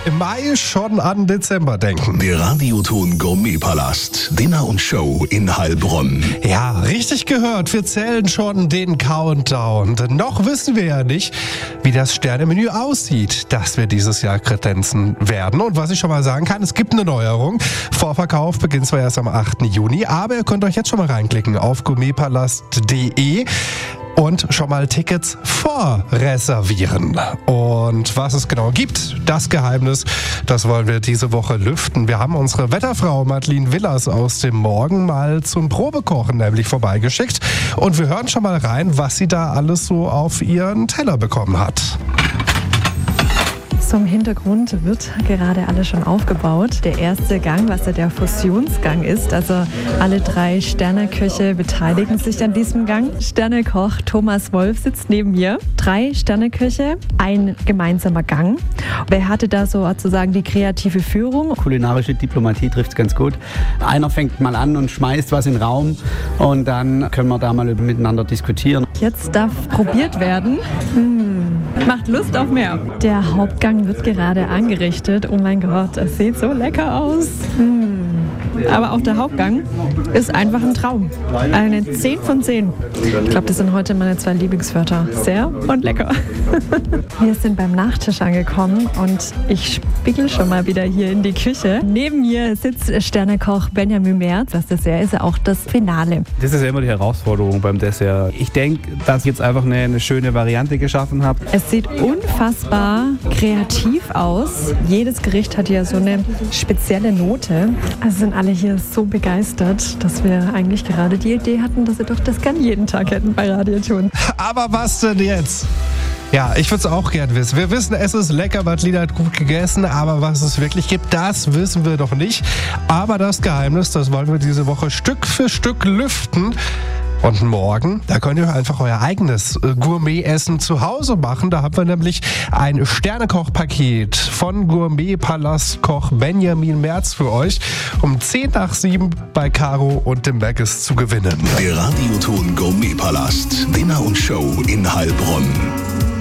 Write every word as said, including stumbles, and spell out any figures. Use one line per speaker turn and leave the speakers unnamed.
im Mai schon an Dezember denken.
Der Radioton Gourmetpalast, Dinner und Show in Heilbronn.
Ja, richtig gehört. Wir zählen schon den Countdown. Denn noch wissen wir ja nicht, wie das Sternemenü aussieht, das wir dieses Jahr kredenzen werden. Und was ich schon mal sagen kann, es gibt eine Neuerung. Vorverkauf beginnt zwar erst am achten Juni, aber ihr könnt euch jetzt schon mal reinklicken auf gourmetpalast punkt de. Und schon mal Tickets vorreservieren. Und was es genau gibt, das Geheimnis, das wollen wir diese Woche lüften. Wir haben unsere Wetterfrau Madeleine Willers aus dem Morgen mal zum Probekochen nämlich vorbeigeschickt. Und wir hören schon mal rein, was sie da alles so auf ihren Teller bekommen hat.
So im Hintergrund wird gerade alles schon aufgebaut. Der erste Gang, was ja der Fusionsgang ist, also alle drei Sterneköche beteiligen sich an diesem Gang. Sternekoch Thomas Wolf sitzt neben mir. Drei Sterneköche, ein gemeinsamer Gang. Wer hatte da so sozusagen die kreative Führung?
Kulinarische Diplomatie trifft es ganz gut. Einer fängt mal an und schmeißt was in den Raum und dann können wir da mal miteinander diskutieren.
Jetzt darf probiert werden. Hm. Macht Lust auf mehr. Der Hauptgang wird gerade angerichtet. Oh mein Gott, es sieht so lecker aus. Hm. Aber auch der Hauptgang ist einfach ein Traum. Eine zehn von zehn. Ich glaube, das sind heute meine zwei Lieblingswörter. Sehr und lecker. Wir sind beim Nachtisch angekommen und ich spiegel schon mal wieder hier in die Küche. Neben mir sitzt Sternekoch Benjamin Merz. Das Dessert ist ja auch das Finale.
Das ist ja immer die Herausforderung beim Dessert. Ich denke, dass ich jetzt einfach eine, eine schöne Variante geschaffen habe.
Es sieht unfassbar kreativ aus. Jedes Gericht hat ja so eine spezielle Note. Also sind alle hier so begeistert, dass wir eigentlich gerade die Idee hatten, dass sie doch das gerne jeden Tag hätten bei Radioton.
Aber was denn jetzt? Ja, ich würde es auch gern wissen. Wir wissen, es ist lecker, Madeleine hat gut gegessen, aber was es wirklich gibt, das wissen wir doch nicht. Aber das Geheimnis, das wollen wir diese Woche Stück für Stück lüften. Und morgen, da könnt ihr einfach euer eigenes Gourmet-Essen zu Hause machen. Da haben wir nämlich ein Sternekoch-Paket von Gourmet-Palast-Koch Benjamin Merz für euch um zehn nach sieben bei Caro und dem Maggis zu gewinnen.
Der Radioton Gourmetpalast, Dinner und Show in Heilbronn.